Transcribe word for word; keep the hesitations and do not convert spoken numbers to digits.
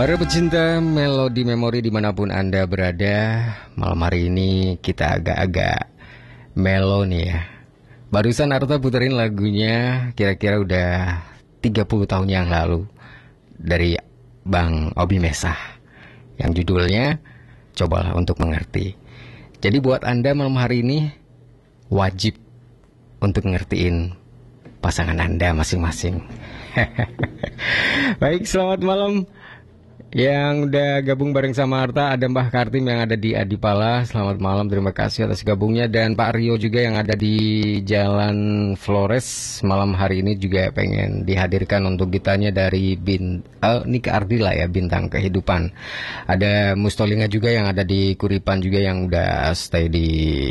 Para pecinta melodi memori dimanapun Anda berada, malam hari ini kita agak-agak melo nih ya. Barusan Arta puterin lagunya kira-kira udah tiga puluh tahun yang lalu dari Bang Obi Mesah, yang judulnya Cobalah Untuk Mengerti. Jadi buat Anda malam hari ini wajib untuk ngertiin pasangan Anda masing-masing. Baik, selamat malam. Yang udah gabung bareng sama Arta, ada Mbah Kartim yang ada di Adipala. Selamat malam, terima kasih atas gabungnya. Dan Pak Rio juga yang ada di Jalan Flores. Malam hari ini juga pengen dihadirkan untuk ditanya dari bin, uh, Nika Ardila ya, Bintang Kehidupan. Ada Mustolinga juga yang ada di Kuripan juga yang udah stay di